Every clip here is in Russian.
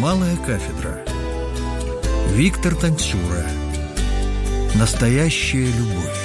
Малая кафедра. Виктор Танцюра. Настоящая любовь.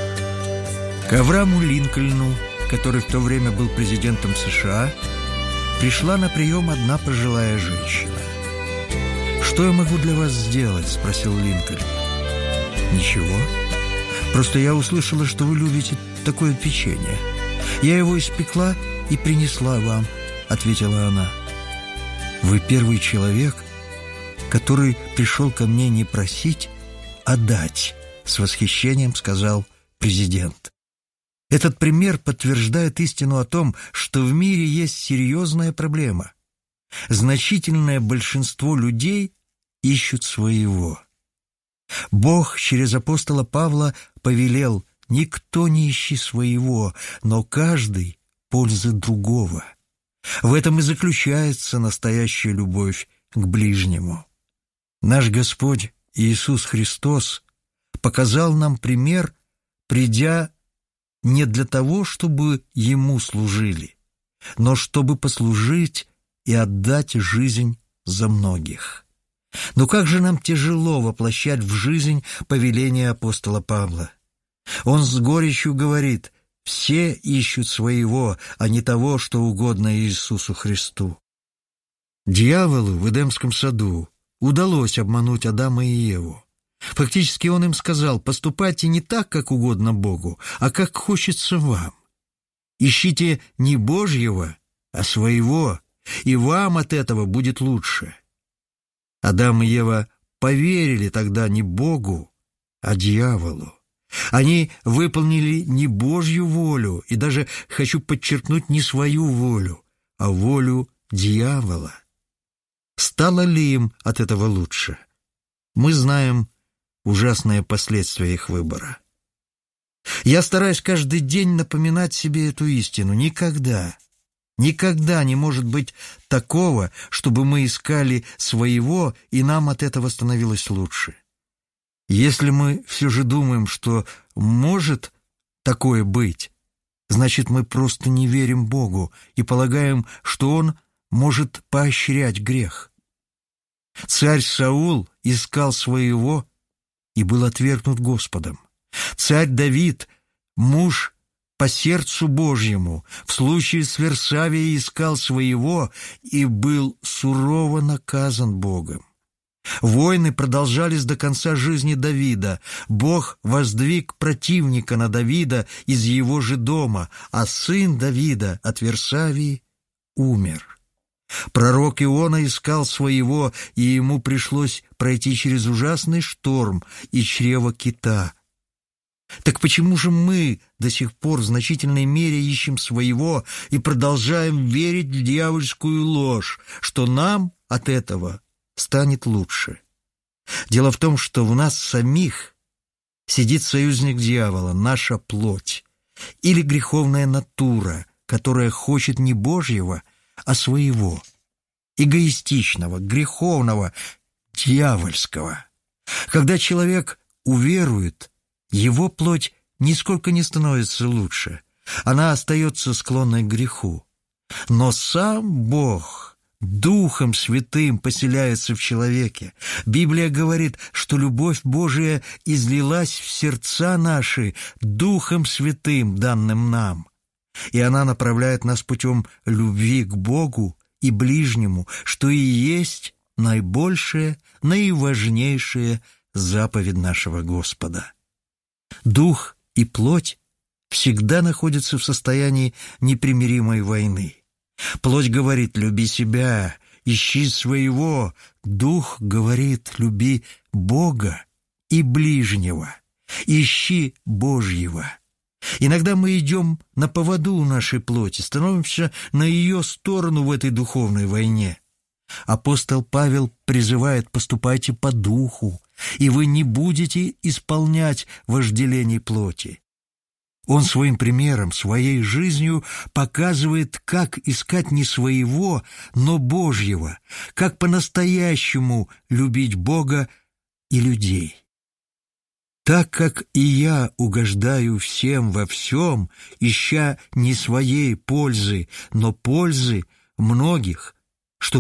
К Аврааму Линкольну, который в то время был президентом США, пришла на прием одна пожилая женщина. «Что я могу для вас сделать?» – спросил Линкольн. «Ничего. Просто я услышала, что вы любите такое печенье. Я его испекла и принесла вам», – ответила она. «Вы первый человек, который пришел ко мне не просить, а дать», — с восхищением сказал президент. Этот пример подтверждает истину о том, что в мире есть серьезная проблема. Значительное большинство людей ищут своего. Бог через апостола Павла повелел: «Никто не ищи своего, но каждый пользы другого». В этом и заключается настоящая любовь к ближнему. Наш Господь Иисус Христос показал нам пример, придя не для того, чтобы Ему служили, но чтобы послужить и отдать жизнь за многих. Но как же нам тяжело воплощать в жизнь повеление апостола Павла. Он с горечью говорит: «Все ищут своего, а не того, что угодно Иисусу Христу». Дьяволу в Эдемском саду удалось обмануть Адама и Еву. Фактически он им сказал: «Поступайте не так, как угодно Богу, а как хочется вам. Ищите не Божьего, а своего, и вам от этого будет лучше». Адам и Ева поверили тогда не Богу, а дьяволу. Они выполнили не Божью волю, и даже, хочу подчеркнуть, не свою волю, а волю дьявола. Стало ли им от этого лучше? Мы знаем ужасные последствия их выбора. Я стараюсь каждый день напоминать себе эту истину. Никогда не может быть такого, чтобы мы искали своего, и нам от этого становилось лучше. Если мы все же думаем, что может такое быть, значит, мы просто не верим Богу и полагаем, что Он может поощрять грех. Царь Саул искал своего и был отвергнут Господом. Царь Давид, муж по сердцу Божьему, в случае с Версавией искал своего и был сурово наказан Богом. Войны продолжались до конца жизни Давида. Бог воздвиг противника на Давида из его же дома, а сын Давида от Версавии умер. Пророк Иона искал своего, и ему пришлось пройти через ужасный шторм и чрево кита. Так почему же мы до сих пор в значительной мере ищем своего и продолжаем верить в дьявольскую ложь, что нам от этого станет лучше? Дело в том, что в нас самих сидит союзник дьявола, наша плоть, или греховная натура, которая хочет не Божьего, а своего, эгоистичного, греховного, дьявольского. Когда человек уверует, его плоть нисколько не становится лучше, она остается склонной к греху. Но сам Бог Духом Святым поселяется в человеке. Библия говорит, что любовь Божия излилась в сердца наши Духом Святым, данным нам. И она направляет нас путем любви к Богу и ближнему, что и есть наибольшая, наиважнейшая заповедь нашего Господа. Дух и плоть всегда находятся в состоянии непримиримой войны. Плоть говорит: люби себя, ищи своего. Дух говорит: люби Бога и ближнего, ищи Божьего. Иногда мы идем на поводу у нашей плоти, становимся на ее сторону в этой духовной войне. Апостол Павел призывает: поступайте по духу, и вы не будете исполнять вожделений плоти. Он своим примером, своей жизнью показывает, как искать не своего, но Божьего, как по-настоящему любить Бога и людей. Так как и я угождаю всем во всем, ища не своей пользы, но пользы многих,